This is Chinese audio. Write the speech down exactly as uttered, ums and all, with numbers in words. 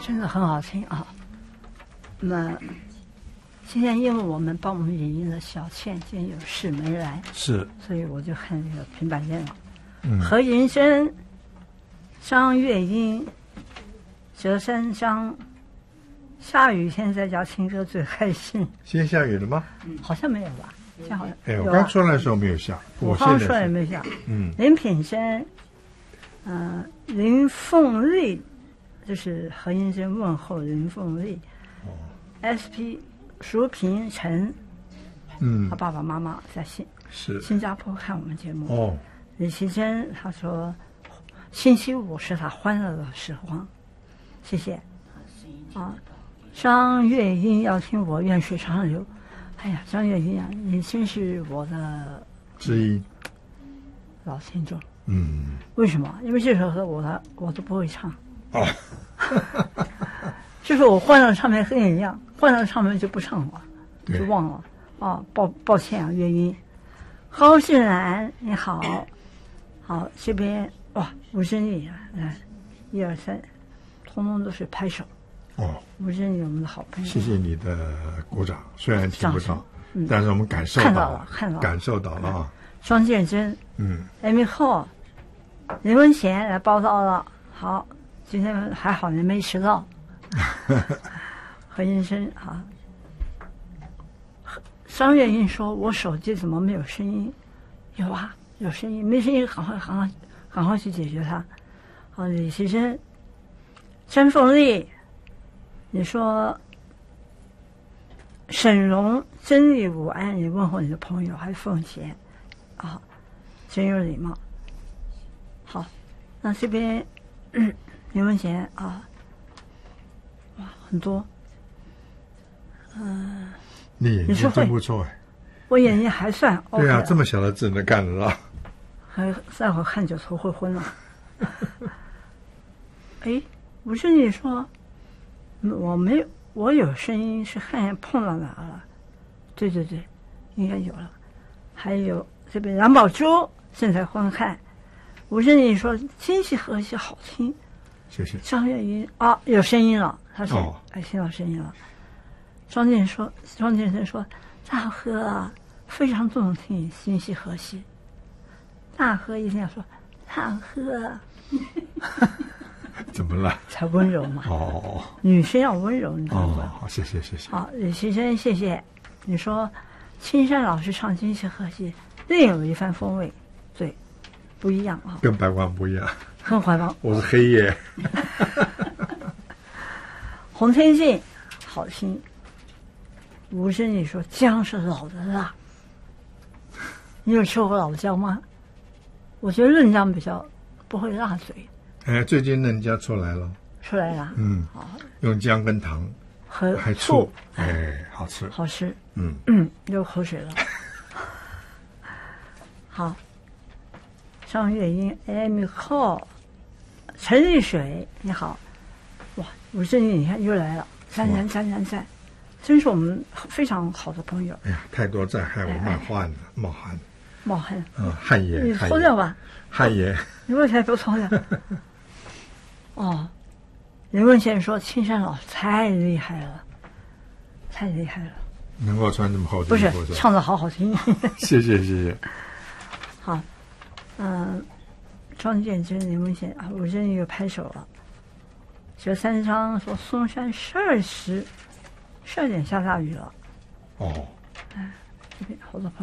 真的很好听啊。那今天因为我们帮我们演音的小倩今天有事没来， 是， 所以我就看这个平板电脑。 嗯， 何云生、张月英、折三章，下雨天在家听歌最开心。 今天下雨了吗？ 好像没有吧？现在好像哎，我有啊刚出来的时候没有下， 我现在刚出来也是没下。 嗯， 林品生，嗯、呃，林凤丽，就是何云生问候林凤丽。 哦 S P 淑平陈， 嗯他，爸爸妈妈在新是新加坡看我们节目。 哦， 李奇珍他说，星期五是他欢乐的时光，谢谢。啊，张月英要听我愿水长流，哎呀，张月英啊，你真是我的之一， 老听众。 嗯， 为什么？因为这首歌我的我都不会唱。 哦， 就是我换了唱片和你一样，换了唱片就不唱了， 对就忘了啊，抱抱歉啊，月英。高志兰你好，好这边哇，吴珍丽啊，来，一二三，通通都是拍手。 哦， 吴珍丽我们的好朋友， 谢谢你的鼓掌，虽然听不到， 嗯但是我们感受看到到了看到了感受到了啊， 庄建真嗯， ，Amy Hall，林文贤来报道了，好，今天还好你没迟到。何医生啊，张月英说：“我手机怎么没有声音？”有啊，有声音，没声音，赶快赶快赶快去解决它。好，李其珍、甄凤丽，你说沈荣、真理午安，你问候你的朋友，还奉贤啊，真有礼貌。好，那这边嗯，林文贤啊。哇，很多，嗯、 你眼睛你是会真不错哎， 我眼睛还算 OK 对啊， 了这么小的字能看得到， 还待会儿看就头会昏了。哎，不是你说，我没有，我有声音是看见碰到哪了？对对对，应该有了。还有这边杨宝珠正在观看，吴振你说惊喜和谐好听。 谢谢， 张月英啊，有声音了，他说：“ 哦哎，听到声音了。”庄健说：“庄健生说，大河啊，非常动听，心系和谐。大河一定要说大河， 怎么了？ 才温柔嘛。 哦女生要温柔，你知道哦吗？， 好，谢谢谢谢， 好，李先生，谢谢你说，青山老师唱惊喜和谐，另有一番风味，对，不一样啊， 跟白光不一样， 很怀抱。 我是黑夜， 洪天信，好听。吴声你说姜是老的辣，你有吃过老姜吗？我觉得嫩姜比较不会辣嘴。 哎，最近嫩姜出来了， 出来了， 嗯， 好， 用姜跟糖， 和还醋，哎，好吃， 好吃， 嗯， 嗯，流口水了。好，张月英 ，Amy Call，陈丽水，你好，哇，吴振宇，你看又来了，赞赞赞赞赞，真是我们非常好的朋友。 哎呀，太多赞害我冒汗了，冒汗， 冒汗， 嗯，汗颜， 你汗颜脱掉吧， 汗颜， 你为啥不脱掉？哦，林文贤说青山老师太厉害了，太厉害了， 能够穿这么厚的不是衣服， 唱的好好听。 谢谢谢谢， 好，嗯、庄建真、林文贤啊，我真又拍手了。这三章说嵩山十二时十二点下大雨了， 哦。 这边好多朋友。